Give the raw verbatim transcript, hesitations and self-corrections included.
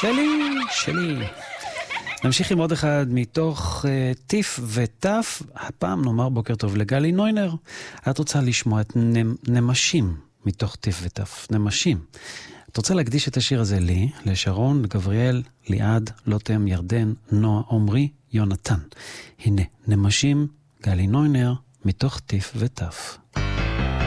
שלי, שלי. נמשיך עם עוד אחד מתוך uh, טיף וטף. הפעם נאמר בוקר טוב לגלי נוינר. את רוצה לשמוע את נמשים מתוך טיף וטף. נמשים. את רוצה להקדיש את השיר הזה לי, לשרון, לגבריאל, ליעד, לוטם, ירדן, נועה, עומרי, יונתן. הנה, נמשים, גלי נוינר מתוך טיף וטף.